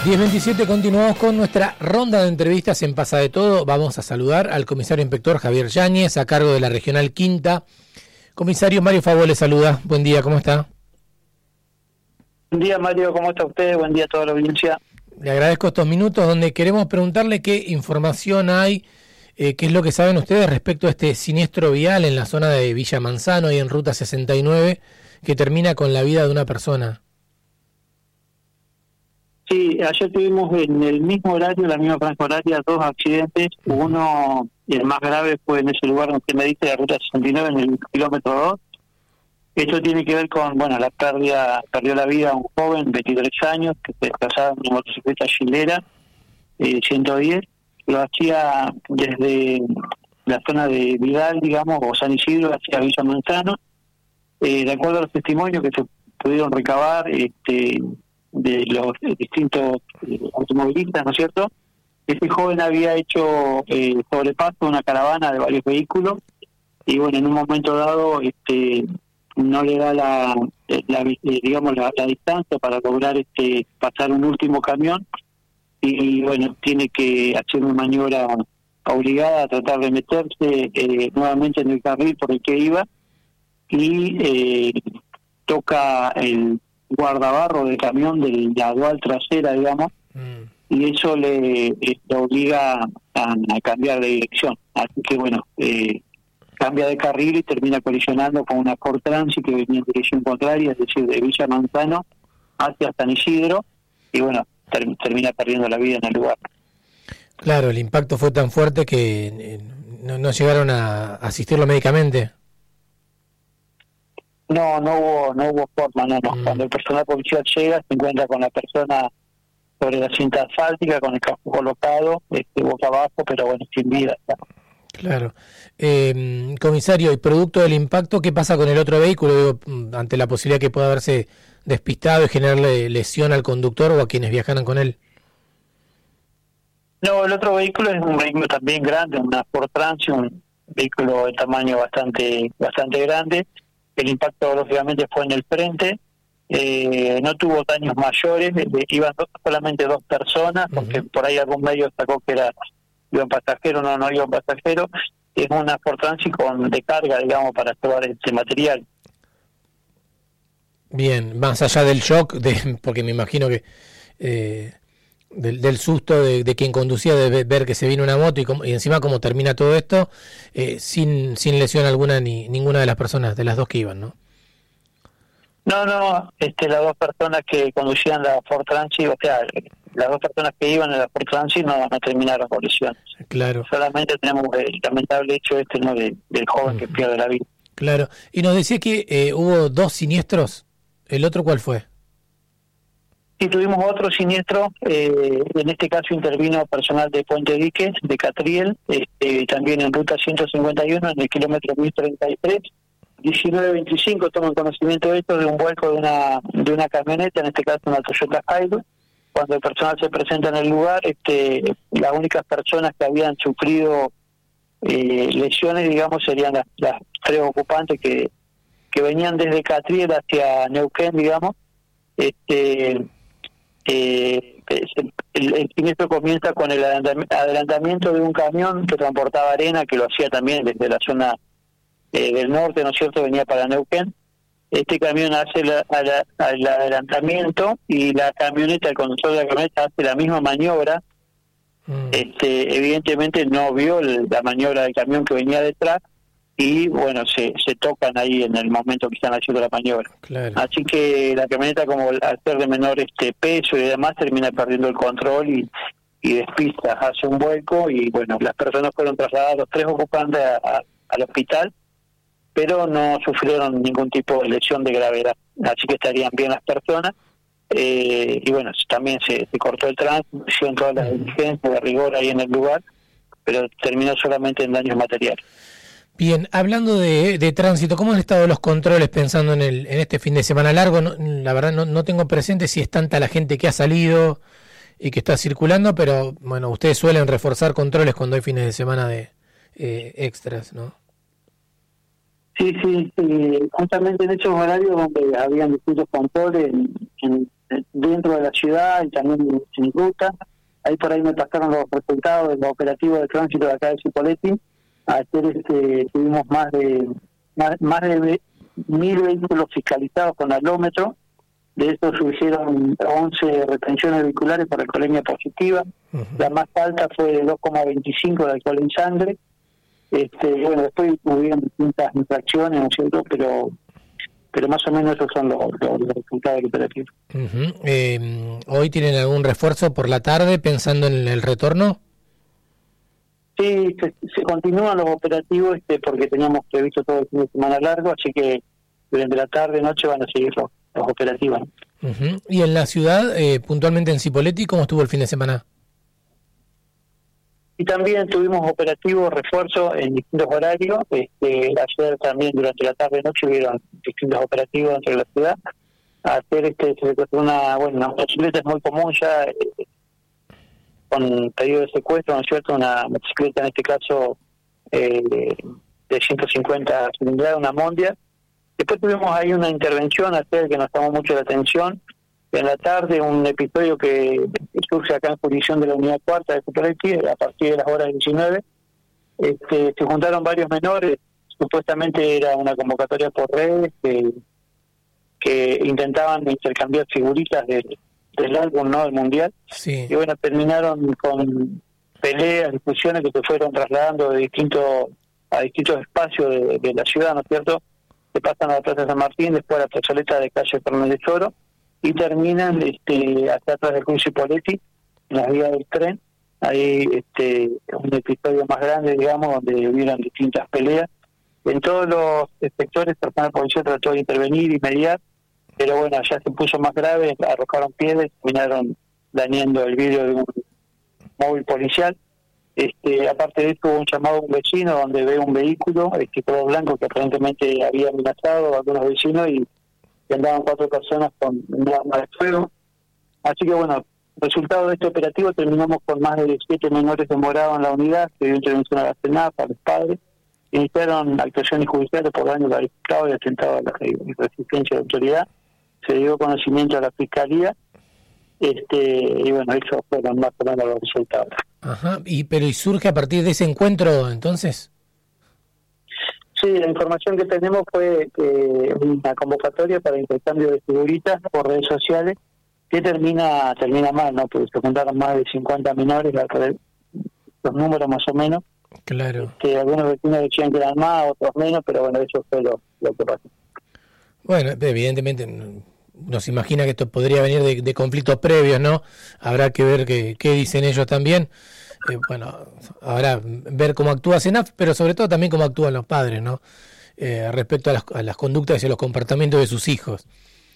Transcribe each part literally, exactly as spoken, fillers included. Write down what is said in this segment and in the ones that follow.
diez veintisiete, continuamos con nuestra ronda de entrevistas en Pasa de Todo. Vamos a saludar al comisario inspector Javier Yáñez, a cargo de la Regional Quinta. Comisario, Mario Favó le saluda. Buen día, ¿cómo está? Buen día, Mario, ¿cómo está usted? Buen día a toda la audiencia. Le agradezco estos minutos donde queremos preguntarle qué información hay, eh, qué es lo que saben ustedes respecto a este siniestro vial en la zona de Villa Manzano y en Ruta sesenta y nueve que termina con la vida de una persona. Sí, ayer tuvimos en el mismo horario, en la misma franja horaria, dos accidentes. Uno, el más grave, fue en ese lugar donde me dice la Ruta sesenta y nueve, en el kilómetro dos. Esto tiene que ver con, bueno, la pérdida, perdió la vida un joven, veintitrés años, que se desplazaba en una motocicleta Gilera, eh, ciento diez. Lo hacía desde la zona de Vidal, digamos, o San Isidro, hacia Villa Manzano. Eh, de acuerdo a los testimonios que se pudieron recabar, este... de los distintos eh, automovilistas, ¿no es cierto? Este joven había hecho eh, sobrepaso de una caravana de varios vehículos y bueno, en un momento dado este no le da la, la eh, digamos la, la distancia para lograr este pasar un último camión y, y bueno, tiene que hacer una maniobra obligada a tratar de meterse eh, nuevamente en el carril por el que iba y eh, toca el guardabarro del camión de la dual trasera, digamos, mm. y eso le, le obliga a, a cambiar de dirección. Así que, bueno, eh, cambia de carril y termina colisionando con una Ford Transit que venía en dirección contraria, es decir, de Villa Manzano hacia San Isidro, y bueno, ter, termina perdiendo la vida en el lugar. Claro, el impacto fue tan fuerte que eh, no, no llegaron a asistirlo médicamente. No, no hubo no hubo forma, no, no. Mm. Cuando el personal policial llega, se encuentra con la persona sobre la cinta asfáltica, con el casco colocado, este, boca abajo, pero bueno, sin vida. ¿No? Claro. Eh, comisario, y producto del impacto, ¿qué pasa con el otro vehículo? Digo, ante la posibilidad que pueda haberse despistado y generarle lesión al conductor o a quienes viajaran con él. No, el otro vehículo es un vehículo también grande, una Ford Transit, un vehículo de tamaño bastante bastante grande. El impacto, lógicamente, fue en el frente, eh, no tuvo daños mayores, iban dos, solamente dos personas, porque uh-huh. por ahí algún medio sacó que era iban pasajero, no, no iban pasajero. Es una Ford Transit con de carga, digamos, para llevar este material. Bien, más allá del shock, de, porque me imagino que eh, del, del susto de, de quien conducía, de ver que se viene una moto y, como, y encima cómo termina todo esto, eh, sin sin lesión alguna ni ninguna de las personas, de las dos que iban, ¿no? No, no, este, las dos personas que conducían la Ford Transit, o sea, las dos personas que iban en la Ford Transit no, no terminaron con lesiones. Claro. Solamente tenemos el lamentable hecho este, ¿no?, de, del joven uh-huh. que pierde la vida. Claro. Y nos decía que eh, hubo dos siniestros. ¿El otro cuál fue? Sí, tuvimos otro siniestro, eh, en este caso intervino personal de Puente Diques, de Catriel, eh, también en ruta ciento cincuenta y uno, en el kilómetro mil treinta y tres, diecinueve veinticinco, toman conocimiento de esto, de un vuelco de una de una camioneta, en este caso una Toyota Hilux. Cuando el personal se presenta en el lugar, este, las únicas personas que habían sufrido eh, lesiones, digamos, serían las, las tres ocupantes que, que venían desde Catriel hacia Neuquén, digamos. Este... Eh, el, el siniestro comienza con el adelantamiento de un camión que transportaba arena, que lo hacía también desde la zona eh, del norte, ¿no es cierto?, venía para Neuquén. Este camión hace la, la, el adelantamiento y la camioneta, el conductor de la camioneta hace la misma maniobra. Mm. Este, evidentemente no vio el, la maniobra del camión que venía detrás y bueno, se se tocan ahí en el momento que están haciendo la maniobra. Claro. Así que la camioneta, como al ser de menor este peso y demás, termina perdiendo el control y, y despista, hace un vuelco y bueno, las personas fueron trasladadas, los tres ocupantes, a, a, al hospital, pero no sufrieron ningún tipo de lesión de gravedad, así que estarían bien las personas. Eh, y bueno, también se, se cortó el tránsito, hicieron todas las diligencias de rigor ahí en el lugar, pero terminó solamente en daños materiales. Bien, hablando de, de tránsito, ¿cómo han estado los controles pensando en el en este fin de semana largo? No, la verdad no, no tengo presente si es tanta la gente que ha salido y que está circulando, pero bueno, ustedes suelen reforzar controles cuando hay fines de semana de eh, extras, ¿no? Sí, sí, sí, justamente en esos horarios donde habían distintos controles, en, en dentro de la ciudad y también sin ruta. Ahí por ahí me pasaron los resultados de los operativos de tránsito de acá de Cipolletti. Ayer este, tuvimos más de más, más de mil vehículos fiscalizados con alómetro. De estos surgieron once retenciones vehiculares por alcoholemia positiva. Uh-huh. La más alta fue de dos coma veinticinco de alcohol en sangre. Este, bueno, después hubieron distintas infracciones, ¿no es cierto? Pero pero más o menos esos son los, los, los resultados del operativo. Uh-huh. Eh, ¿Hoy tienen algún refuerzo por la tarde pensando en el retorno? Sí, se, se continúan los operativos este, porque teníamos previsto todo el fin de semana largo, así que durante la tarde y noche van a seguir los, los operativos. Uh-huh. ¿Y en la ciudad, eh, puntualmente en Cipolletti, cómo estuvo el fin de semana? Y también tuvimos operativos, refuerzos en distintos horarios. Este, ayer también durante la tarde y noche hubieron distintos operativos dentro de la ciudad. Hacer este, se secuestró una, bueno, una motocicleta es muy común ya, eh, con pedido de secuestro, ¿no es cierto? Una motocicleta en este caso eh, de, de ciento cincuenta cilindradas, una Mondia. Después tuvimos ahí una intervención ayer que nos llamó mucho la atención. En la tarde, un episodio que surge acá en jurisdicción de la unidad cuarta de Cipolletti, a partir de las horas diecinueve, este, se juntaron varios menores, supuestamente era una convocatoria por redes, que, que intentaban intercambiar figuritas del, del álbum, ¿no?, del Mundial, sí. Y bueno, terminaron con peleas, discusiones que se fueron trasladando de distintos a distintos espacios de, de la ciudad, ¿no es cierto? Se pasan a la Plaza San Martín, después a la plazoleta de calle Fernández Oro, y terminan este, hasta atrás del Cruz Cipolletti, en las vías del tren. Ahí este, un episodio más grande, digamos, donde hubieron distintas peleas. En todos los sectores, el personal policial trató de intervenir y mediar, pero bueno, ya se puso más grave, arrojaron piedras, terminaron dañando el vidrio de un móvil policial. Este, aparte de esto, hubo un llamado a un vecino donde ve un vehículo, este color blanco, que aparentemente había amenazado a algunos vecinos, y que andaban cuatro personas con un arma de fuego. Así que bueno, resultado de este operativo, terminamos con más de diecisiete menores demorados en la unidad, se dio intervención a la CENAF, a los padres, iniciaron actuaciones judiciales por daño calificado y atentado a la resistencia de autoridad, se dio conocimiento a la Fiscalía, este y bueno, esos fueron más o menos los resultados. Ajá, y pero ¿y surge a partir de ese encuentro entonces? Sí, la información que tenemos fue que una convocatoria para intercambio de figuritas por redes sociales, que termina termina mal, ¿no? Porque se juntaron más de cincuenta menores, los números más o menos. Claro. Que algunos vecinos decían que eran más, otros menos, pero bueno, eso fue lo, lo que pasó. Bueno, evidentemente nos imagina que esto podría venir de, de conflictos previos, ¿no? Habrá que ver qué, qué dicen ellos también. Eh, bueno, habrá ver cómo actúa CENAF, pero sobre todo también cómo actúan los padres, ¿no? Eh, respecto a las, a las conductas y a los comportamientos de sus hijos.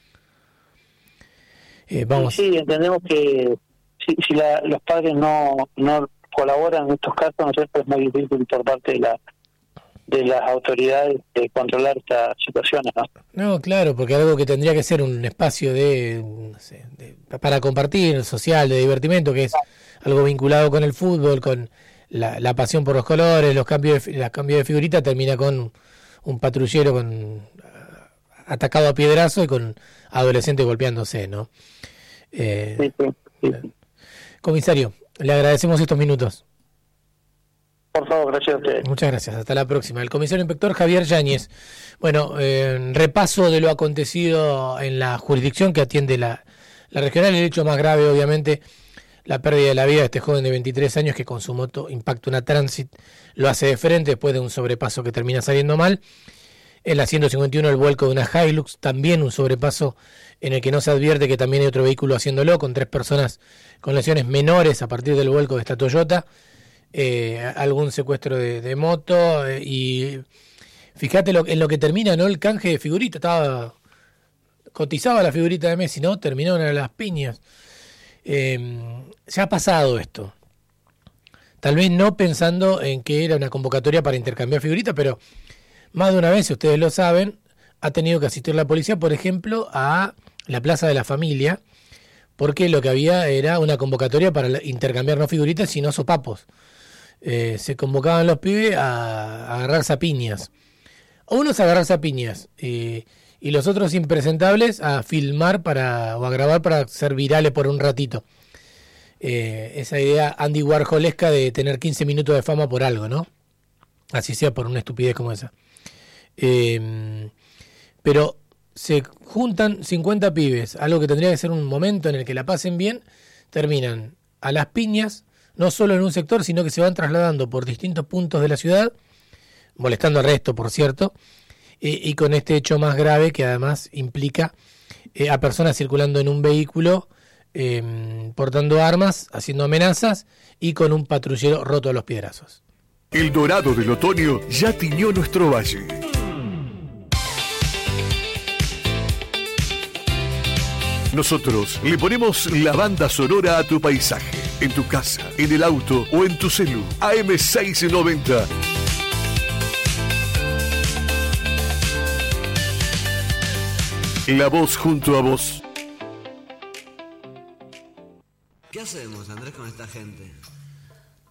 Eh, vamos. Sí, sí, entendemos que si, si la, los padres no no colaboran en estos casos, ¿no es cierto?, es muy difícil por parte de la de las autoridades de controlar estas situaciones, ¿no? No, claro, porque algo que tendría que ser un espacio de, no sé, de para compartir, social, de divertimento, que es algo vinculado con el fútbol, con la, la pasión por los colores, los cambios de, los cambios de figurita, termina con un patrullero con atacado a piedrazo y con adolescentes golpeándose, ¿no? Eh, sí, sí, sí, sí. Comisario, le agradecemos estos minutos. Por favor, gracias a ustedes. Muchas gracias, hasta la próxima. El comisario inspector Javier Yáñez. Bueno, eh, repaso de lo acontecido en la jurisdicción que atiende la, la regional. El hecho más grave, obviamente, la pérdida de la vida de este joven de veintitrés años que con su moto impacta una Transit, lo hace de frente después de un sobrepaso que termina saliendo mal. En la ciento cincuenta y uno el vuelco de una Hilux, también un sobrepaso en el que no se advierte que también hay otro vehículo haciéndolo, con tres personas con lesiones menores a partir del vuelco de esta Toyota. Eh, algún secuestro de, de moto eh, y fíjate lo, en lo que termina, ¿no? El canje de figurita, estaba cotizaba la figurita de Messi, ¿no? Terminó en las piñas. Eh, se ha pasado esto, tal vez no pensando en que era una convocatoria para intercambiar figuritas, pero más de una vez, ustedes lo saben, ha tenido que asistir la policía, por ejemplo, a la Plaza de la Familia, porque lo que había era una convocatoria para intercambiar no figuritas, sino sopapos. Eh, se convocaban los pibes a, a agarrarse a piñas. A unos a agarrarse a piñas. Eh, y los otros impresentables a filmar para o a grabar para ser virales por un ratito. Eh, esa idea Andy Warholesca de tener quince minutos de fama por algo, ¿no? Así sea por una estupidez como esa. Eh, pero se juntan cincuenta pibes, algo que tendría que ser un momento en el que la pasen bien, terminan a las piñas, no solo en un sector, sino que se van trasladando por distintos puntos de la ciudad, molestando al resto, por cierto, eh, y con este hecho más grave que además implica eh, a personas circulando en un vehículo, eh, portando armas, haciendo amenazas y con un patrullero roto a los piedrazos. El dorado del otoño ya tiñó nuestro valle. Nosotros le ponemos la banda sonora a tu paisaje, en tu casa, en el auto o en tu celu. A M seiscientos noventa. La voz junto a vos. ¿Qué hacemos, Andrés, con esta gente?